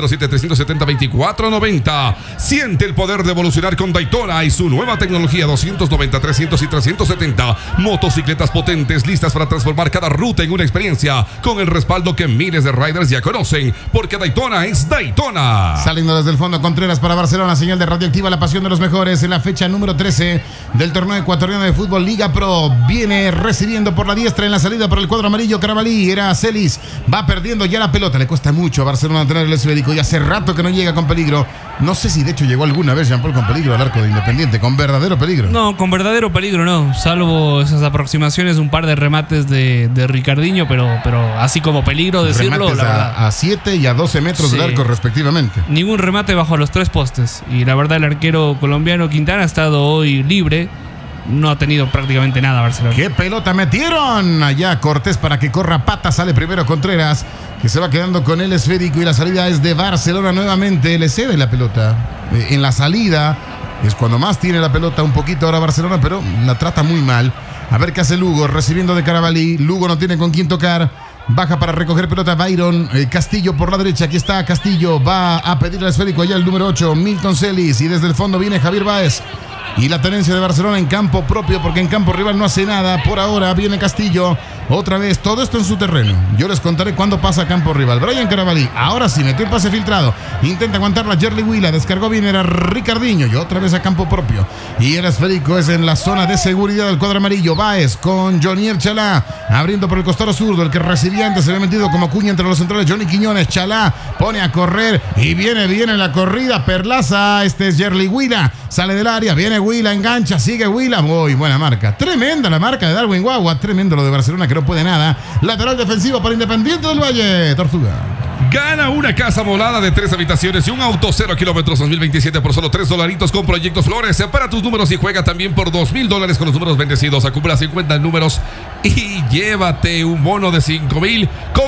Speaker 1: 07-370-2490. Siente el poder de evolucionar con Daytona y su nueva tecnología: 290, 300 y 370. Motocicletas potentes listas para transformar cada ruta en una experiencia, con el respaldo que miles de riders ya conocen, porque Daytona es Daytona.
Speaker 2: Saliendo desde el fondo, Contreras para Barcelona, señal de Radioactiva, la pasión de los mejores, en la fecha número 13 del torneo ecuatoriano de fútbol Liga Pro. Viene recibiendo por la diestra en la salida por el cuadro amarillo Carabalí. Era Celis, va perdiendo ya la pelota. Le cuesta mucho a Barcelona tener el esférico y hace rato que no llega con peligro. No sé si de hecho llegó alguna vez Jean-Paul con peligro al arco de Independiente, con verdadero peligro.
Speaker 3: No, con verdadero peligro no, salvo esas aproximaciones, un par de remates de Ricardinho, pero así como peligro decirlo,
Speaker 2: Remates
Speaker 3: la verdad.
Speaker 2: a 7 y a 12 metros
Speaker 3: Sí.
Speaker 2: del arco respectivamente.
Speaker 3: Ningún remate bajo los 3 postes. Y la verdad, el arquero colombiano Quintana ha estado hoy libre. No ha tenido prácticamente nada Barcelona.
Speaker 2: ¡Qué pelota metieron! Allá Cortés para que corra pata, sale primero Contreras, que se va quedando con el esférico y la salida es de Barcelona nuevamente. Le cede la pelota. En la salida es cuando más tiene la pelota un poquito ahora Barcelona, pero la trata muy mal. A ver qué hace Lugo, recibiendo de Carabalí. Lugo no tiene con quién tocar. Baja para recoger pelota Byron Castillo por la derecha. Aquí está Castillo. Va a pedir el esférico allá el número 8, Milton Celis. Y desde el fondo viene Javier Báez. Y la tenencia de Barcelona en campo propio, porque en campo rival no hace nada. Por ahora viene Castillo. Otra vez, todo esto en su terreno. Yo les contaré cuándo pasa a campo rival. Brian Carabalí, ahora sí, metió el pase filtrado. Intenta aguantarla Jerry Huila. Descargó bien, era Ricardinho. Y otra vez a campo propio. Y el esférico es en la zona de seguridad del cuadro amarillo. Báez con Jonier Chalá. Abriendo por el costado zurdo. El que recibía antes se había metido como cuña entre los centrales. Johnny Quiñones. Chalá pone a correr. Y viene la corrida. Perlaza. Este es Jerry Huila. Sale del área. Viene Huila, engancha, sigue Huila. Muy buena marca. Tremenda la marca de Darwin Guagua. Tremendo lo de Barcelona, que no puede nada. Lateral defensivo para Independiente del Valle. Tortuga.
Speaker 1: Gana una casa molada de 3 habitaciones y un auto 0 kilómetros 2027 por solo $3 con Proyectos Flores. Separa tus números y juega también por $2,000 con los números bendecidos. Acumula 50 números y llévate un bono de $5,000 con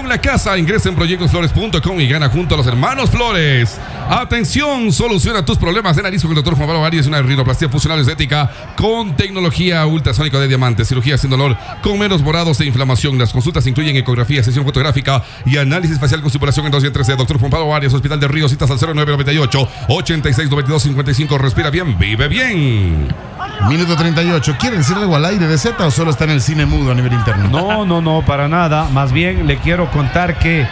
Speaker 1: con la casa. Ingresa en proyectosflores.com y gana junto a los hermanos Flores. Atención, soluciona tus problemas de nariz con el doctor Juan Pablo Arias. Una rinoplastia funcional estética con tecnología ultrasónica de diamante, cirugía sin dolor, con menos morados e inflamación. Las consultas incluyen ecografía, sesión fotográfica y análisis facial con simulación en 213. Doctor Juan Pablo Arias, Hospital de Ríos, citas al 0998 869255. Respira bien, vive bien.
Speaker 2: Minuto 38. ¿Quiere decir algo al aire de Z o solo está en el cine mudo a nivel interno?
Speaker 4: No, para nada. Más bien le quiero contar que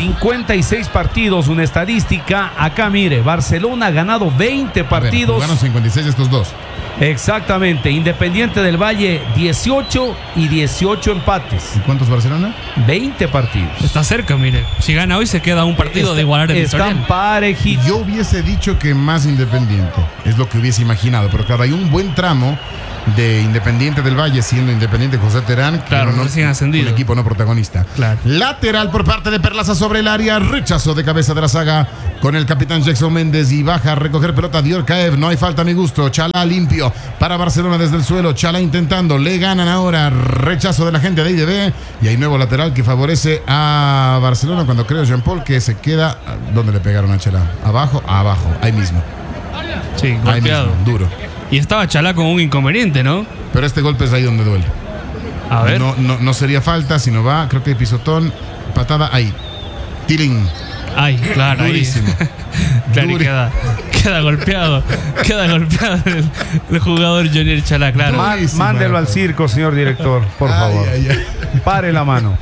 Speaker 4: 56 partidos, una estadística. Acá mire, Barcelona ha ganado 20 partidos.
Speaker 2: Jugaron 56 estos dos.
Speaker 4: Exactamente. Independiente del Valle 18 y 18 empates.
Speaker 2: ¿Y cuántos Barcelona?
Speaker 4: 20 partidos.
Speaker 3: Está cerca, mire. Si gana hoy se queda un partido de igualar el
Speaker 4: Están
Speaker 3: historial.
Speaker 4: parejitos.
Speaker 2: Yo hubiese dicho que más Independiente. Es lo que hubiese imaginado. Pero claro, hay un buen tramo de Independiente del Valle, siendo Independiente José Terán, que
Speaker 3: Claro,
Speaker 2: no,
Speaker 3: recién ascendido.
Speaker 2: un equipo no protagonista.
Speaker 3: Claro.
Speaker 2: Lateral por parte de Perlaza sobre el área, rechazo de cabeza de la saga con el capitán Jackson Méndez y baja a recoger pelota Diorcaev. No hay falta ni gusto. Chalá limpio para Barcelona desde el suelo. Chalá intentando, le ganan ahora. Rechazo de la gente de IDB y hay nuevo lateral que favorece a Barcelona cuando creo Jean Paul que se queda. ¿Dónde le pegaron a Chalá? Abajo, ahí mismo.
Speaker 3: Sí,
Speaker 2: Ahí
Speaker 3: golpeado.
Speaker 2: mismo, duro.
Speaker 3: Y estaba Chalá con un inconveniente, ¿no?
Speaker 2: Pero este golpe es ahí donde duele.
Speaker 3: A ver.
Speaker 2: No sería falta, sino va, creo que hay pisotón, patada ahí. Tiling.
Speaker 3: Ay, claro, ahí.
Speaker 2: Durísimo.
Speaker 3: Claro, y
Speaker 2: Duri-
Speaker 3: queda golpeado. Queda golpeado el jugador Junior Chalá, claro.
Speaker 2: Durísimo.
Speaker 4: Mándelo al circo, señor director, por favor.
Speaker 2: Ay.
Speaker 4: Pare la mano.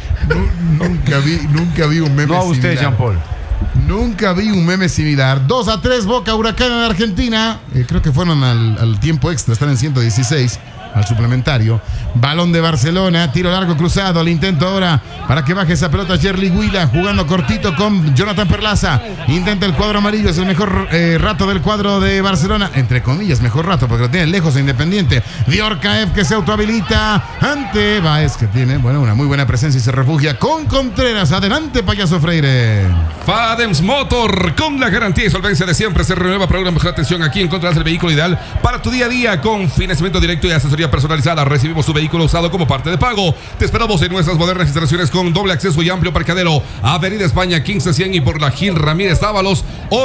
Speaker 2: Nunca vi un meme
Speaker 4: No a usted,
Speaker 2: similar.
Speaker 4: Jean Paul.
Speaker 2: Nunca vi un meme similar. 2-3 Boca Huracán en Argentina. Creo que fueron al tiempo extra. Están en 116. Al suplementario. Balón de Barcelona. Tiro largo cruzado. Al intento ahora para que baje esa pelota. Jerry Huila jugando cortito con Jonathan Perlaza. Intenta el cuadro amarillo. Es el mejor rato del cuadro de Barcelona. Entre comillas, mejor rato porque lo tiene lejos e Independiente. Diorcaev que se autohabilita ante Baez que tiene, bueno, una muy buena presencia y se refugia con Contreras. Adelante, Payaso Freire.
Speaker 1: Fadems Motor, con la garantía y solvencia de siempre, se renueva para una mejor atención. Aquí encontrarás el vehículo ideal para tu día a día con financiamiento directo y asesoría personalizada. Recibimos tu vehículo usado como parte de pago. Te esperamos en nuestras modernas instalaciones con doble acceso y amplio parqueadero. Avenida España 1500 y por la Gil Ramírez Ábalos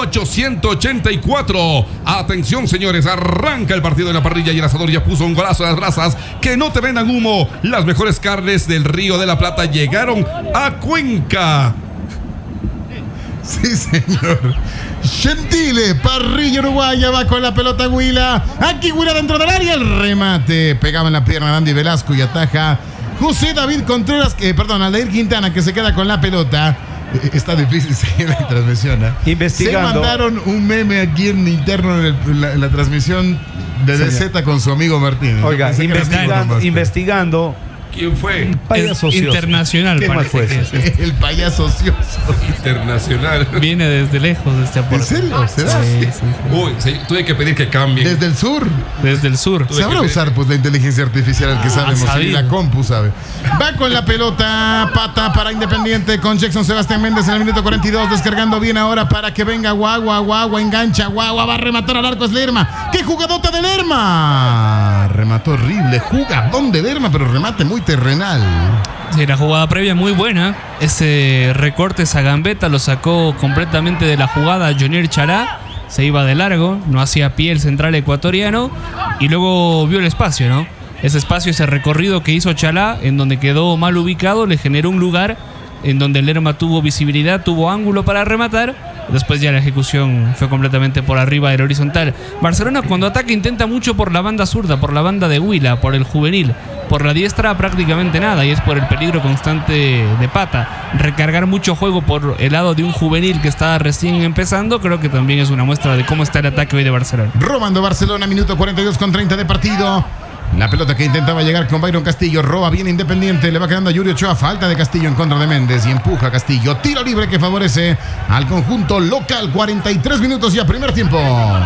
Speaker 1: 884. Atención, señores, arranca el partido en la parrilla y el asador ya puso un golazo a las brasas. Que no te vendan humo. Las mejores carnes del Río de la Plata llegaron a Cuenca.
Speaker 2: Sí, señor. Gentile, parrilla uruguaya, va con la pelota Huila. Aquí Huila dentro del área, el remate. Pegaba en la pierna de Andy Velasco y ataja José David Contreras, Aldair Quintana, que se queda con la pelota. Está difícil seguir la transmisión.
Speaker 4: Investigando.
Speaker 2: Se mandaron un meme aquí en interno en la transmisión de DZ con su amigo Martínez.
Speaker 4: Oiga,
Speaker 2: Pensé que era amigo nomás,
Speaker 4: investigando.
Speaker 1: ¿Quién fue?
Speaker 4: Payaso ocioso.
Speaker 3: Internacional,
Speaker 4: ¿Qué más
Speaker 3: parece
Speaker 4: fue
Speaker 3: que
Speaker 4: eso?
Speaker 3: es.
Speaker 2: El payaso ocioso.
Speaker 1: Internacional.
Speaker 3: Viene desde lejos de este
Speaker 2: ¿En
Speaker 3: aporte.
Speaker 2: serio? ¿Será?
Speaker 3: Sí.
Speaker 1: Uy, sí, tuve que pedir que cambien.
Speaker 2: Desde el sur.
Speaker 3: Desde el sur.
Speaker 2: Sabrá usar pues la inteligencia artificial, el que sabemos, y
Speaker 3: sabido.
Speaker 2: la compu sabe. Va con la pelota, pata para Independiente con Jackson Sebastián Méndez en el minuto 42, descargando bien ahora para que venga Guagua, engancha, Guagua va a rematar al arco, es Lerma. ¡Qué jugadota de Lerma! Remató horrible, jugadón de Lerma, pero remate muy terrenal.
Speaker 3: Sí, la jugada previa muy buena. Ese recorte, esa gambeta lo sacó completamente de la jugada Junior Chalá. Se iba de largo, no hacía pie el central ecuatoriano y luego vio el espacio, ¿no? Ese espacio, ese recorrido que hizo Chalá, en donde quedó mal ubicado, le generó un lugar en donde Lerma tuvo visibilidad, tuvo ángulo para rematar. Después ya la ejecución fue completamente por arriba del horizontal. Barcelona cuando ataca intenta mucho por la banda zurda, por la banda de Huila, por el juvenil. Por la diestra prácticamente nada y es por el peligro constante de Pata. Recargar mucho juego por el lado de un juvenil que está recién empezando creo que también es una muestra de cómo está el ataque hoy de Barcelona.
Speaker 2: Robando Barcelona, minuto 42 con 30 de partido. La pelota que intentaba llegar con Byron Castillo, roba bien Independiente, le va quedando a Yuri Ochoa, falta de Castillo en contra de Méndez y empuja a Castillo, tiro libre que favorece al conjunto local, 43 minutos ya, primer tiempo.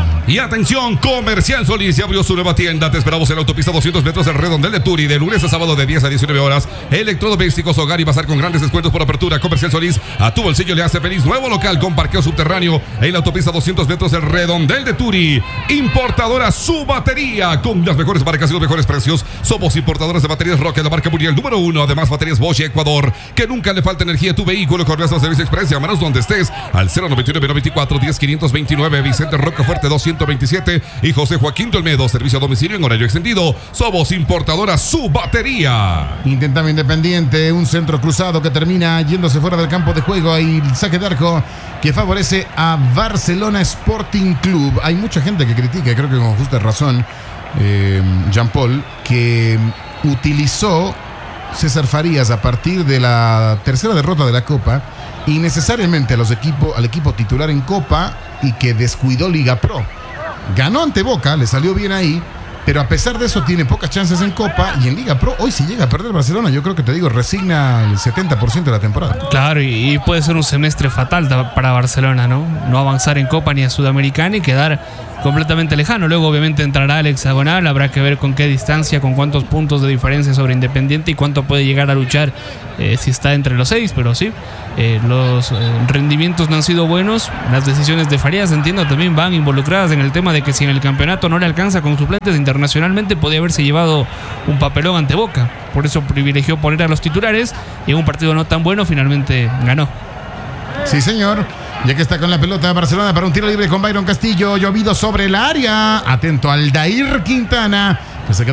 Speaker 1: Y atención, Comercial Solís ya abrió su nueva tienda. Te esperamos en la autopista 200 metros del Redondel de Turi, de lunes a sábado de 10 a 19 horas. Electrodomésticos, hogar y bazar con grandes descuentos por apertura. Comercial Solís, a tu bolsillo le hace feliz. Nuevo local con parqueo subterráneo en la autopista 200 metros del Redondel de Turi. Importadora Su Batería, con las mejores marcas y los mejores mejores precios. Somos importadores de baterías Rocket, la marca mundial número 1. Además, baterías Bosch Ecuador. Que nunca le falta energía a tu vehículo con nuestro servicio express. Llámanos donde estés al 099-94-10-529. Vicente Rocafuerte 227 y José Joaquín de Olmedo. Servicio a domicilio en horario extendido. Somos importadora Su Batería.
Speaker 2: Intentaba Independiente un centro cruzado que termina yéndose fuera del campo de juego. Hay saque de arco que favorece a Barcelona Sporting Club. Hay mucha gente que critica, creo que con justa razón, Jean Paul, que utilizó César Farías a partir de la tercera derrota de la Copa innecesariamente al equipo titular en Copa y que descuidó Liga Pro. Ganó ante Boca, le salió bien ahí, pero a pesar de eso tiene pocas chances en Copa y en Liga Pro. Hoy si llega a perder Barcelona, yo creo que resigna el 70% de la temporada.
Speaker 3: Claro, y puede ser un semestre fatal para Barcelona, ¿no? No avanzar en Copa ni a Sudamericana y quedar completamente lejano. Luego obviamente entrará al hexagonal, habrá que ver con qué distancia, con cuántos puntos de diferencia sobre Independiente y cuánto puede llegar a luchar si está entre los 6, pero sí, los rendimientos no han sido buenos. Las decisiones de Farías, entiendo, también van involucradas en el tema de que si en el campeonato no le alcanza con suplentes internacionalmente, podría haberse llevado un papelón ante Boca. Por eso privilegió poner a los titulares y en un partido no tan bueno finalmente ganó.
Speaker 2: Sí, señor. Ya que está con la pelota Barcelona para un tiro libre con Byron Castillo. Llovido sobre el área. Atento al Dair Quintana, que se queda